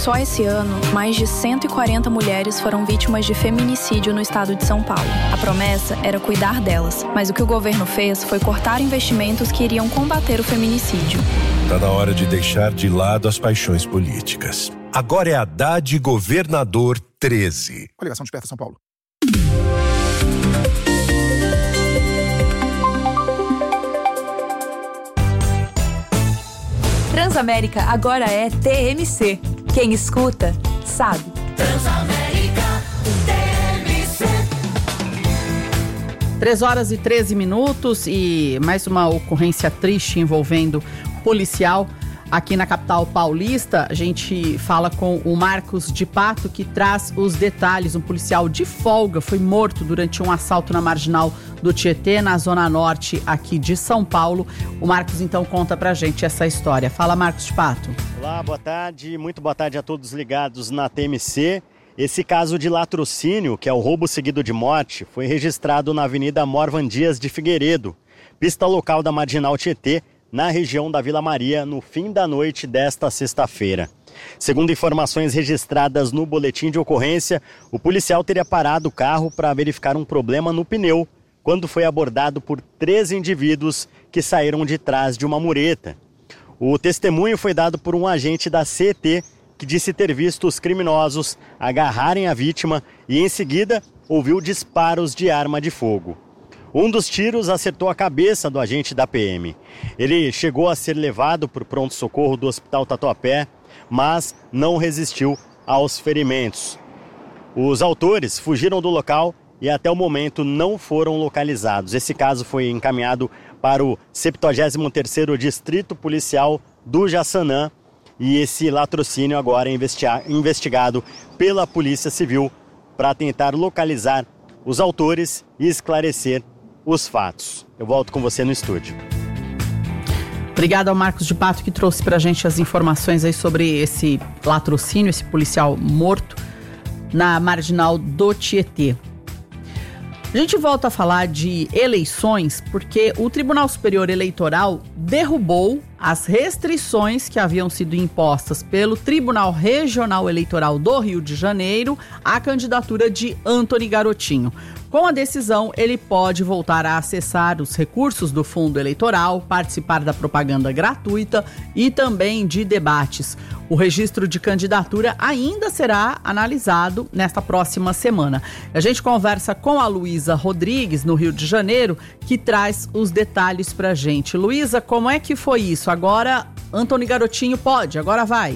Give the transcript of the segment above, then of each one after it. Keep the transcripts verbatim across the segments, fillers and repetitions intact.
Só esse ano, mais de cento e quarenta mulheres foram vítimas de feminicídio no estado de São Paulo. A promessa era cuidar delas, mas o que o governo fez foi cortar investimentos que iriam combater o feminicídio. Está na hora de deixar de lado as paixões políticas. Agora é Haddad Governador treze. Coligação Desperta São Paulo. Transamérica agora é T M C. Quem escuta, sabe. Transamérica T M C. três horas e treze minutos e mais uma ocorrência triste envolvendo policial aqui na capital paulista. A gente fala com o Marcos de Pato, que traz os detalhes. Um policial de folga foi morto durante um assalto na Marginal do Tietê, na zona norte aqui de São Paulo. O Marcos, então, conta pra gente essa história. Fala, Marcos de Pato. Olá, boa tarde. Muito boa tarde a todos ligados na T M C. Esse caso de latrocínio, que é o roubo seguido de morte, foi registrado na Avenida Morvan Dias de Figueiredo, pista local da Marginal Tietê, na região da Vila Maria, no fim da noite desta sexta-feira. Segundo informações registradas no boletim de ocorrência, o policial teria parado o carro para verificar um problema no pneu, quando foi abordado por três indivíduos que saíram de trás de uma mureta. O testemunho foi dado por um agente da C E T, que disse ter visto os criminosos agarrarem a vítima e, em seguida, ouviu disparos de arma de fogo. Um dos tiros acertou a cabeça do agente da P M. Ele chegou a ser levado para o pronto-socorro do Hospital Tatuapé, mas não resistiu aos ferimentos. Os autores fugiram do local e até o momento não foram localizados. Esse caso foi encaminhado para o septuagésimo terceiro Distrito Policial do Jaçanã e esse latrocínio agora é investigado pela Polícia Civil para tentar localizar os autores e esclarecer os fatos. Eu volto com você no estúdio. Obrigada ao Marcos de Pato, que trouxe pra gente as informações aí sobre esse latrocínio, esse policial morto na Marginal do Tietê. A gente volta a falar de eleições porque o Tribunal Superior Eleitoral derrubou as restrições que haviam sido impostas pelo Tribunal Regional Eleitoral do Rio de Janeiro à candidatura de Antony Garotinho. Com a decisão, ele pode voltar a acessar os recursos do fundo eleitoral, participar da propaganda gratuita e também de debates. O registro de candidatura ainda será analisado nesta próxima semana. A gente conversa com a Luísa Rodrigues, no Rio de Janeiro, que traz os detalhes pra gente. Luísa, como é que foi isso? Agora, Antony Garotinho pode, agora vai.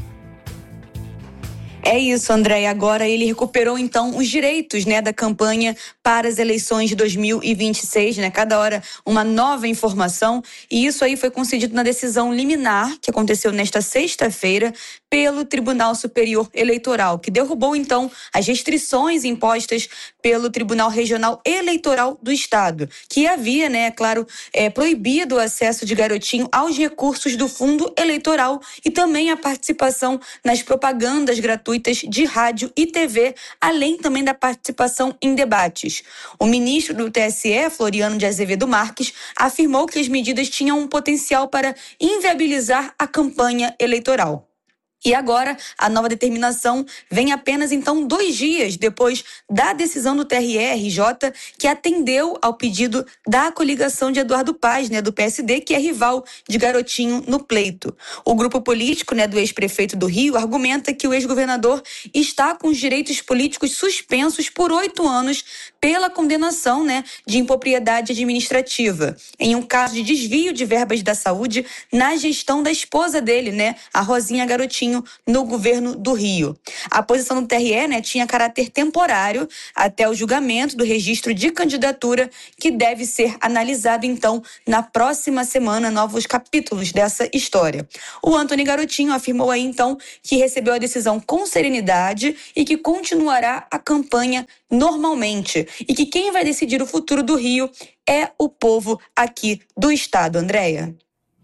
É isso, André. Agora ele recuperou, então, os direitos, né, da campanha para as eleições de dois mil e vinte e seis, né? Cada hora uma nova informação. E isso aí foi concedido na decisão liminar, que aconteceu nesta sexta-feira, pelo Tribunal Superior Eleitoral, que derrubou, então, as restrições impostas pelo Tribunal Regional Eleitoral do Estado, que havia, né, claro, é, proibido o acesso de Garotinho aos recursos do fundo eleitoral e também a participação nas propagandas gratuitas de rádio e T V, além também da participação em debates. O ministro do T S E, Floriano de Azevedo Marques, afirmou que as medidas tinham um potencial para inviabilizar a campanha eleitoral. E agora, a nova determinação vem apenas, então, dois dias depois da decisão do T R R J, que atendeu ao pedido da coligação de Eduardo Paz, né, do P S D, que é rival de Garotinho no pleito. O grupo político, né, do ex-prefeito do Rio argumenta que o ex-governador está com os direitos políticos suspensos por oito anos pela condenação, né, de impropriedade administrativa, em um caso de desvio de verbas da saúde na gestão da esposa dele, né, a Rosinha Garotinho, no governo do Rio. A posição do T R E, né, tinha caráter temporário até o julgamento do registro de candidatura, que deve ser analisado, então, na próxima semana, novos capítulos dessa história. O Antony Garotinho afirmou aí, então, que recebeu a decisão com serenidade e que continuará a campanha normalmente e que quem vai decidir o futuro do Rio é o povo aqui do estado. Andréia.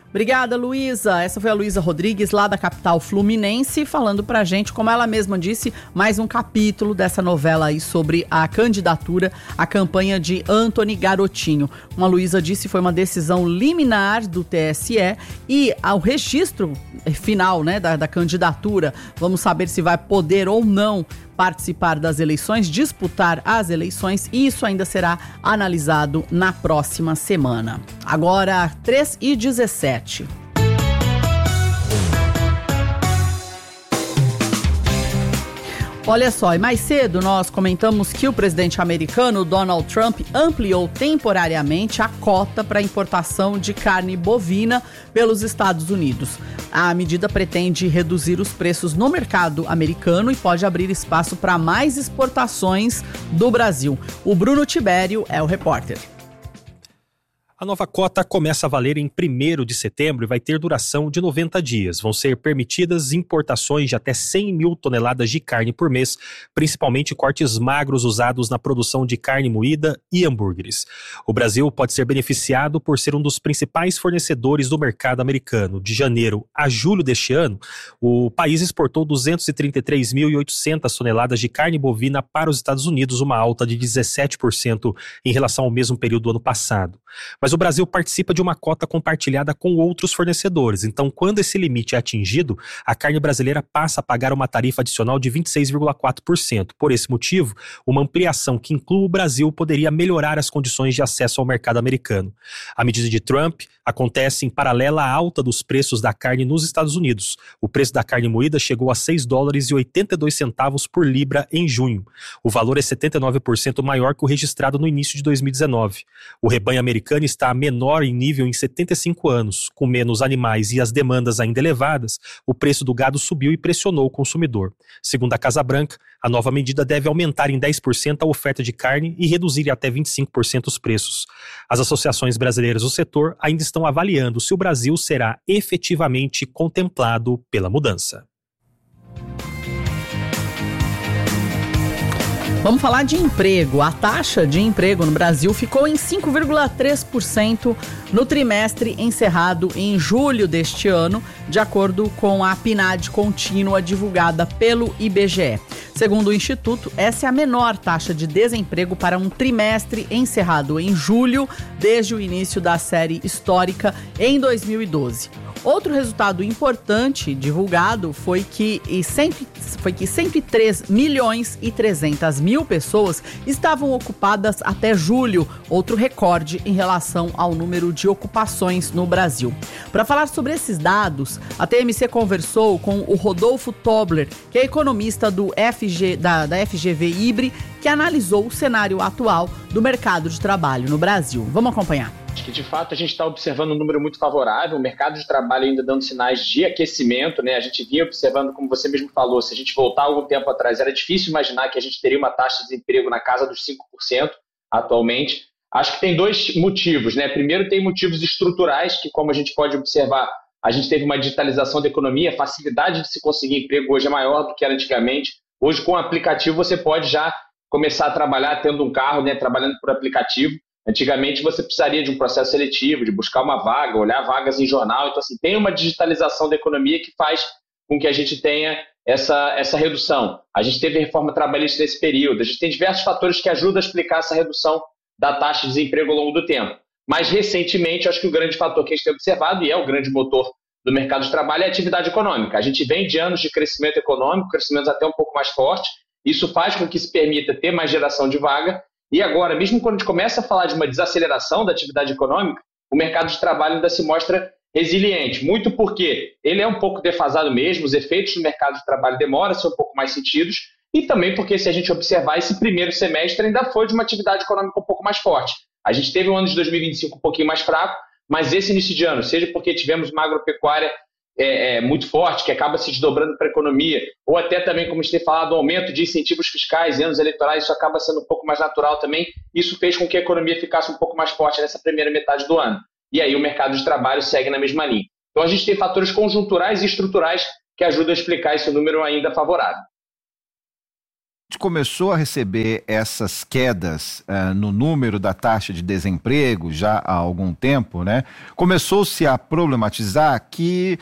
Obrigada, Luísa. Essa foi a Luísa Rodrigues, lá da capital fluminense, falando pra gente, como ela mesma disse, mais um capítulo dessa novela aí sobre a candidatura, a campanha de Antony Garotinho. Como a Luísa disse, foi uma decisão liminar do T S E e ao registro final, né, da, da candidatura, vamos saber se vai poder ou não participar das eleições, disputar as eleições, e isso ainda será analisado na próxima semana. Agora, três e dezessete. Olha só, e mais cedo nós comentamos que o presidente americano Donald Trump ampliou temporariamente a cota para importação de carne bovina pelos Estados Unidos. A medida pretende reduzir os preços no mercado americano e pode abrir espaço para mais exportações do Brasil. O Bruno Tibério é o repórter. A nova cota começa a valer em primeiro de setembro e vai ter duração de noventa dias. Vão ser permitidas importações de até cem mil toneladas de carne por mês, principalmente cortes magros usados na produção de carne moída e hambúrgueres. O Brasil pode ser beneficiado por ser um dos principais fornecedores do mercado americano. De janeiro a julho deste ano, o país exportou duzentos e trinta e três mil e oitocentas toneladas de carne bovina para os Estados Unidos, uma alta de dezessete por cento em relação ao mesmo período do ano passado. Mas o Brasil participa de uma cota compartilhada com outros fornecedores. Então, quando esse limite é atingido, a carne brasileira passa a pagar uma tarifa adicional de vinte e seis vírgula quatro por cento. Por esse motivo, uma ampliação que inclua o Brasil poderia melhorar as condições de acesso ao mercado americano. A medida de Trump acontece em paralela à alta dos preços da carne nos Estados Unidos. O preço da carne moída chegou a seis dólares e oitenta e dois centavos por libra em junho. O valor é setenta e nove por cento maior que o registrado no início de dois mil e dezenove. O rebanho americano está menor em nível em setenta e cinco anos. Com menos animais e as demandas ainda elevadas, o preço do gado subiu e pressionou o consumidor. Segundo a Casa Branca, a nova medida deve aumentar em dez por cento a oferta de carne e reduzir em até vinte e cinco por cento os preços. As associações brasileiras do setor ainda estão avaliando se o Brasil será efetivamente contemplado pela mudança. Vamos falar de emprego. A taxa de emprego no Brasil ficou em cinco vírgula três por cento no trimestre encerrado em julho deste ano, de acordo com a P N A D contínua divulgada pelo I B G E. Segundo o Instituto, essa é a menor taxa de desemprego para um trimestre encerrado em julho, desde o início da série histórica em dois mil e doze. Outro resultado importante divulgado foi que, cento, foi que cento e três milhões e trezentas mil pessoas estavam ocupadas até julho, outro recorde em relação ao número de ocupações no Brasil. Para falar sobre esses dados, a T M C conversou com o Rodolfo Tobler, que é economista do F G, da, da F G V Ibre, que analisou o cenário atual do mercado de trabalho no Brasil. Vamos acompanhar. Acho que, de fato, a gente está observando um número muito favorável, o mercado de trabalho ainda dando sinais de aquecimento, né? A gente vinha observando, como você mesmo falou, se a gente voltar algum tempo atrás, era difícil imaginar que a gente teria uma taxa de desemprego na casa dos cinco por cento atualmente. Acho que tem dois motivos, né? Primeiro, tem motivos estruturais, que, como a gente pode observar, a gente teve uma digitalização da economia, a facilidade de se conseguir emprego hoje é maior do que era antigamente. Hoje, com o aplicativo, você pode já começar a trabalhar tendo um carro, né? Trabalhando por aplicativo. Antigamente você precisaria de um processo seletivo, de buscar uma vaga, olhar vagas em jornal. Então, assim, tem uma digitalização da economia que faz com que a gente tenha essa, essa redução. A gente teve a reforma trabalhista nesse período. A gente tem diversos fatores que ajudam a explicar essa redução da taxa de desemprego ao longo do tempo. Mas, recentemente, acho que o grande fator que a gente tem observado, e é o grande motor do mercado de trabalho, é a atividade econômica. A gente vem de anos de crescimento econômico, crescimentos até um pouco mais fortes. Isso faz com que se permita ter mais geração de vaga. E agora, mesmo quando a gente começa a falar de uma desaceleração da atividade econômica, o mercado de trabalho ainda se mostra resiliente, muito porque ele é um pouco defasado mesmo, os efeitos do mercado de trabalho demoram a ser um pouco mais sentidos, e também porque, se a gente observar, esse primeiro semestre ainda foi de uma atividade econômica um pouco mais forte. A gente teve um ano de dois mil e vinte e cinco um pouquinho mais fraco, mas esse início de ano, seja porque tivemos uma agropecuária É, é, muito forte, que acaba se desdobrando para a economia, ou até também, como a gente tem falado, o aumento de incentivos fiscais em anos eleitorais, isso acaba sendo um pouco mais natural também. Isso fez com que a economia ficasse um pouco mais forte nessa primeira metade do ano. E aí o mercado de trabalho segue na mesma linha. Então a gente tem fatores conjunturais e estruturais que ajudam a explicar esse número ainda favorável. começou a receber essas quedas uh, no número da taxa de desemprego já há algum tempo, né? Começou-se a problematizar que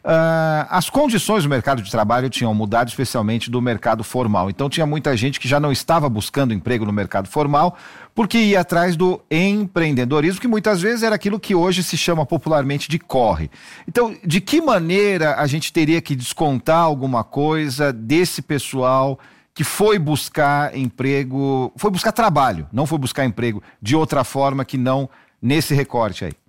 uh, as condições do mercado de trabalho tinham mudado, especialmente do mercado formal. Então tinha muita gente que já não estava buscando emprego no mercado formal porque ia atrás do empreendedorismo, que muitas vezes era aquilo que hoje se chama popularmente de corre. Então, de que maneira a gente teria que descontar alguma coisa desse pessoal que foi buscar emprego, foi buscar trabalho, não foi buscar emprego de outra forma que não nesse recorte aí?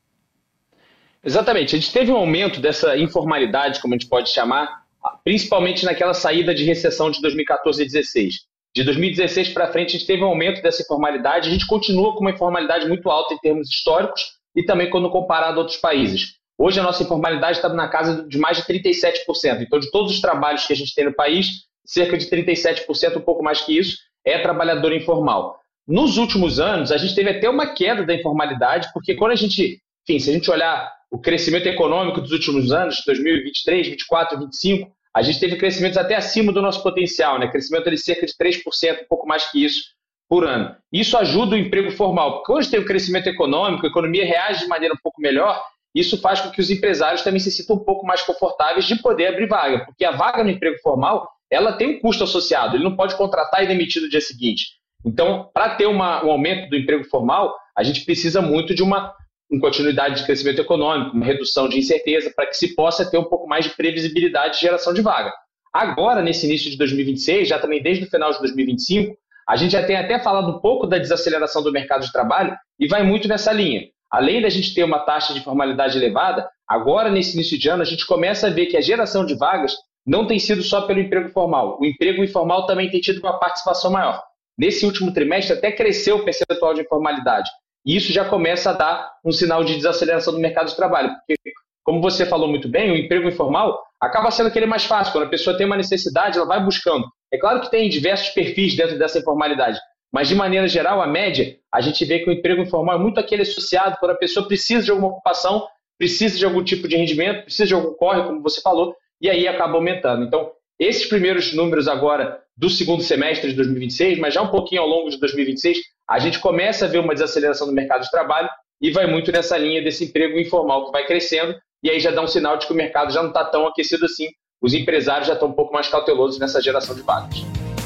Exatamente, a gente teve um aumento dessa informalidade, como a gente pode chamar, principalmente naquela saída de recessão de dois mil e quatorze e dois mil e dezesseis. De dois mil e dezesseis para frente a gente teve um aumento dessa informalidade, a gente continua com uma informalidade muito alta em termos históricos e também quando comparado a outros países. Hoje a nossa informalidade está na casa de mais de trinta e sete por cento, então de todos os trabalhos que a gente tem no país, cerca de trinta e sete por cento, um pouco mais que isso, é trabalhador informal. Nos últimos anos, a gente teve até uma queda da informalidade, porque quando a gente, enfim, se a gente olhar o crescimento econômico dos últimos anos, dois mil e vinte e três, vinte e quatro, vinte e cinco, a gente teve crescimentos até acima do nosso potencial, né? Crescimento de cerca de três por cento, um pouco mais que isso, por ano. Isso ajuda o emprego formal, porque hoje tem o crescimento econômico, a economia reage de maneira um pouco melhor, isso faz com que os empresários também se sintam um pouco mais confortáveis de poder abrir vaga, porque a vaga no emprego formal ela tem um custo associado, ele não pode contratar e demitir no dia seguinte. Então, para ter uma, um aumento do emprego formal, a gente precisa muito de uma, uma continuidade de crescimento econômico, uma redução de incerteza, para que se possa ter um pouco mais de previsibilidade de geração de vaga. Agora, nesse início de dois mil e vinte e seis, já também desde o final de dois mil e vinte e cinco, a gente já tem até falado um pouco da desaceleração do mercado de trabalho e vai muito nessa linha. Além da gente ter uma taxa de formalidade elevada, agora, nesse início de ano, a gente começa a ver que a geração de vagas não tem sido só pelo emprego formal. O emprego informal também tem tido uma participação maior. Nesse último trimestre até cresceu o percentual de informalidade. E isso já começa a dar um sinal de desaceleração do mercado de trabalho. Porque, como você falou muito bem, o emprego informal acaba sendo aquele mais fácil. Quando a pessoa tem uma necessidade, ela vai buscando. É claro que tem diversos perfis dentro dessa informalidade. Mas, de maneira geral, a média, a gente vê que o emprego informal é muito aquele associado quando a pessoa precisa de alguma ocupação, precisa de algum tipo de rendimento, precisa de algum corre, como você falou, e aí acaba aumentando. Então, esses primeiros números agora do segundo semestre de dois mil e vinte e seis, mas já um pouquinho ao longo de dois mil e vinte e seis, a gente começa a ver uma desaceleração do mercado de trabalho e vai muito nessa linha desse emprego informal que vai crescendo e aí já dá um sinal de que o mercado já não está tão aquecido assim. Os empresários já estão um pouco mais cautelosos nessa geração de vagas.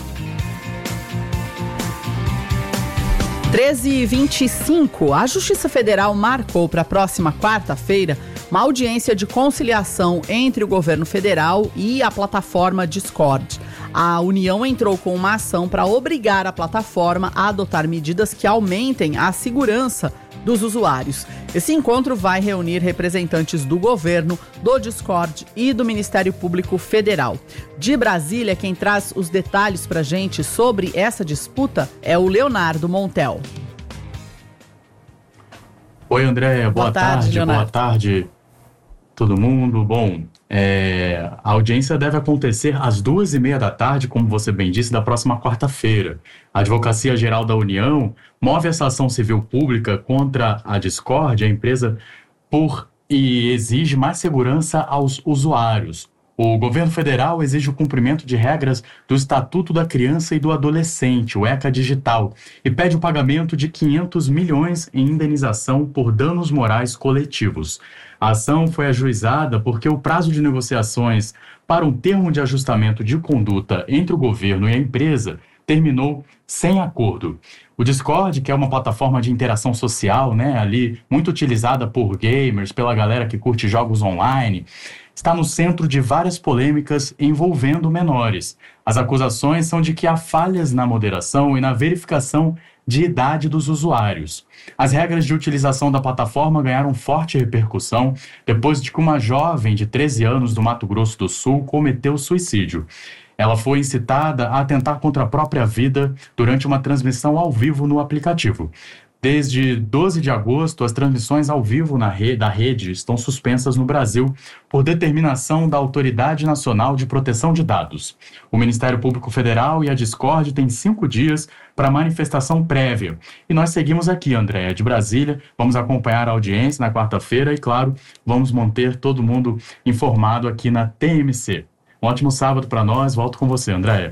treze e vinte e cinco, a Justiça Federal marcou para a próxima quarta-feira uma audiência de conciliação entre o governo federal e a plataforma Discord. A União entrou com uma ação para obrigar a plataforma a adotar medidas que aumentem a segurança dos usuários. Esse encontro vai reunir representantes do governo, do Discord e do Ministério Público Federal. De Brasília, quem traz os detalhes para a gente sobre essa disputa é o Leonardo Montel. Oi, Andréia. Boa, boa tarde, tarde boa tarde, todo mundo. Bom, é, a audiência deve acontecer às duas e meia da tarde, como você bem disse, da próxima quarta-feira. A Advocacia Geral da União move essa ação civil pública contra a Discord, a empresa, por e exige mais segurança aos usuários. O governo federal exige o cumprimento de regras do Estatuto da Criança e do Adolescente, o ECA Digital, e pede o pagamento de quinhentos milhões em indenização por danos morais coletivos. A ação foi ajuizada porque o prazo de negociações para um termo de ajustamento de conduta entre o governo e a empresa terminou sem acordo. O Discord, que é uma plataforma de interação social, né, ali muito utilizada por gamers, pela galera que curte jogos online, está no centro de várias polêmicas envolvendo menores. As acusações são de que há falhas na moderação e na verificação de idade dos usuários. As regras de utilização da plataforma ganharam forte repercussão depois de que uma jovem de treze anos do Mato Grosso do Sul cometeu suicídio. Ela foi incitada a atentar contra a própria vida durante uma transmissão ao vivo no aplicativo. Desde doze de agosto, as transmissões ao vivo na rede, da rede estão suspensas no Brasil por determinação da Autoridade Nacional de Proteção de Dados. O Ministério Público Federal e a Discord têm cinco dias para manifestação prévia. E nós seguimos aqui, Andréia, de Brasília. Vamos acompanhar a audiência na quarta-feira e, claro, vamos manter todo mundo informado aqui na T M C. Um ótimo sábado para nós. Volto com você, Andréia.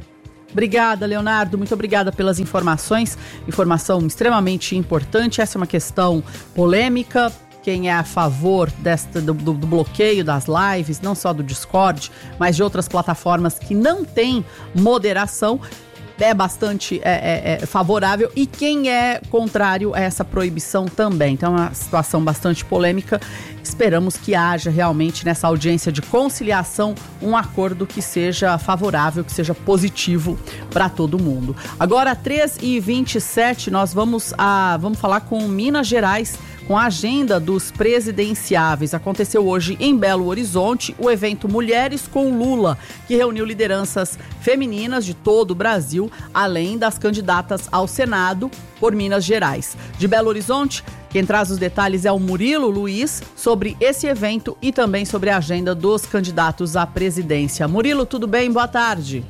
Obrigada, Leonardo. Muito obrigada pelas informações. Informação extremamente importante. Essa é uma questão polêmica. Quem é a favor desta, do, do, do bloqueio das lives, não só do Discord, mas de outras plataformas que não têm moderação, é bastante é, é, é favorável, e quem é contrário a essa proibição também. Então é uma situação bastante polêmica. Esperamos que haja realmente nessa audiência de conciliação um acordo que seja favorável, que seja positivo para todo mundo. Agora, três e vinte e sete, nós vamos, a, vamos falar com Minas Gerais, com a agenda dos presidenciáveis. Aconteceu hoje em Belo Horizonte o evento Mulheres com Lula, que reuniu lideranças femininas de todo o Brasil, além das candidatas ao Senado por Minas Gerais. De Belo Horizonte, quem traz os detalhes é o Murilo Luiz sobre esse evento e também sobre a agenda dos candidatos à presidência. Murilo, tudo bem? Boa tarde.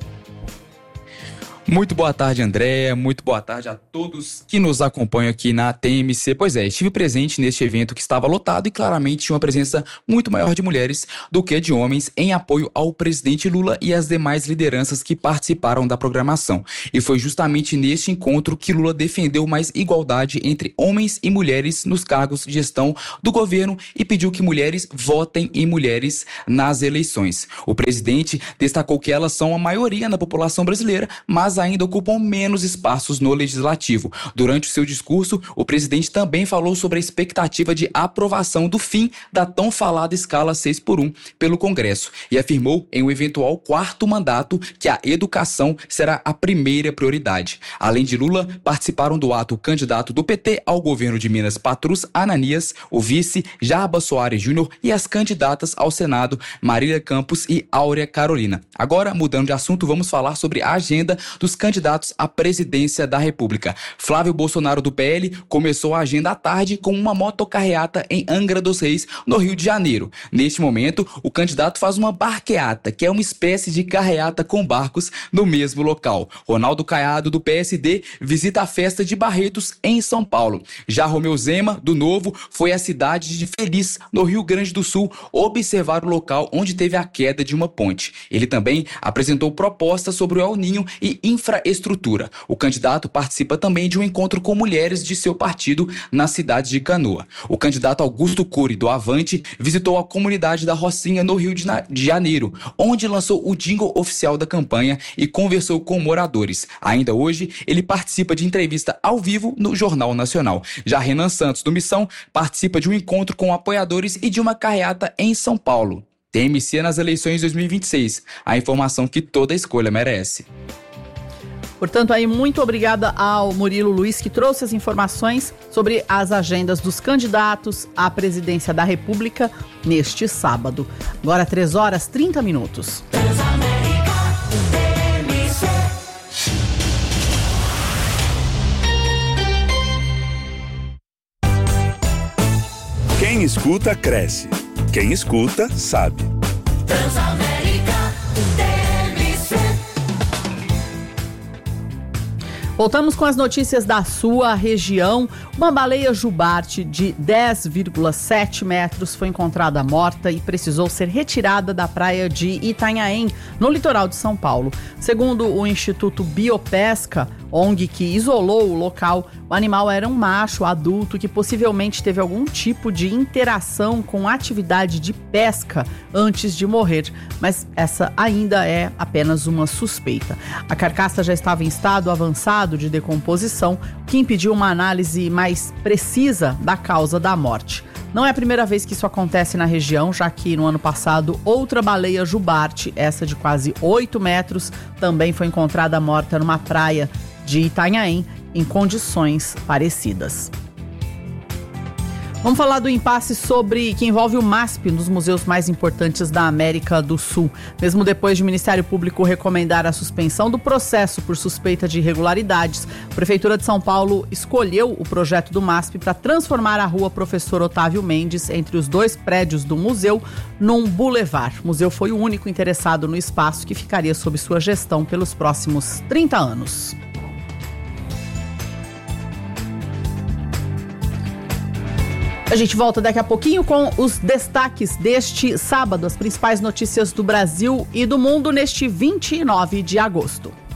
Muito boa tarde, Andréa. Muito boa tarde a todos que nos acompanham aqui na T M C. Pois é, estive presente neste evento que estava lotado e claramente tinha uma presença muito maior de mulheres do que de homens em apoio ao presidente Lula e às demais lideranças que participaram da programação. E foi justamente neste encontro que Lula defendeu mais igualdade entre homens e mulheres nos cargos de gestão do governo e pediu que mulheres votem em mulheres nas eleições. O presidente destacou que elas são a maioria na população brasileira, mas ainda ocupam menos espaços no legislativo. Durante o seu discurso, o presidente também falou sobre a expectativa de aprovação do fim da tão falada escala seis por um pelo Congresso e afirmou em um eventual quarto mandato que a educação será a primeira prioridade. Além de Lula, participaram do ato o candidato do P T ao governo de Minas, Patrus Ananias, o vice Jarbas Soares Júnior e as candidatas ao Senado, Marília Campos e Áurea Carolina. Agora, mudando de assunto, vamos falar sobre a agenda do dos candidatos à presidência da República. Flávio Bolsonaro, do P L, começou a agenda à tarde com uma motocarreata em Angra dos Reis, no Rio de Janeiro. Neste momento, o candidato faz uma barqueata, que é uma espécie de carreata com barcos no mesmo local. Ronaldo Caiado, do P S D, visita a festa de Barretos, em São Paulo. Já Romeu Zema, do Novo, foi à cidade de Feliz, no Rio Grande do Sul, observar o local onde teve a queda de uma ponte. Ele também apresentou propostas sobre o El Ninho e infraestrutura. O candidato participa também de um encontro com mulheres de seu partido na cidade de Canoa. O candidato Augusto Cury, do Avante, visitou a comunidade da Rocinha, no Rio de Janeiro, onde lançou o jingle oficial da campanha e conversou com moradores. Ainda hoje, ele participa de entrevista ao vivo no Jornal Nacional. Já Renan Santos, do Missão, participa de um encontro com apoiadores e de uma carreata em São Paulo. T M C nas eleições de dois mil e vinte e seis. A informação que toda escolha merece. Portanto, aí, muito obrigada ao Murilo Luiz, que trouxe as informações sobre as agendas dos candidatos à presidência da República neste sábado. Agora, três horas e trinta minutos. Quem escuta, cresce. Quem escuta, sabe. Voltamos com as notícias da sua região. Uma baleia jubarte de dez vírgula sete metros foi encontrada morta e precisou ser retirada da praia de Itanhaém, no litoral de São Paulo. Segundo o Instituto Biopesca, O N G que isolou o local, o animal era um macho adulto que possivelmente teve algum tipo de interação com atividade de pesca antes de morrer, mas essa ainda é apenas uma suspeita. A carcaça já estava em estado avançado de decomposição, que impediu uma análise mais precisa da causa da morte. Não é a primeira vez que isso acontece na região, já que no ano passado outra baleia jubarte, essa de quase oito metros, também foi encontrada morta numa praia de Itanhaém em condições parecidas. Vamos falar do impasse sobre que envolve o MASP, um dos museus mais importantes da América do Sul. Mesmo depois de o Ministério Público recomendar a suspensão do processo por suspeita de irregularidades, a Prefeitura de São Paulo escolheu o projeto do MASP para transformar a rua Professor Otávio Mendes, entre os dois prédios do museu, num bulevar. O museu foi o único interessado no espaço, que ficaria sob sua gestão pelos próximos trinta anos. A gente volta daqui a pouquinho com os destaques deste sábado, as principais notícias do Brasil e do mundo neste vinte e nove de agosto.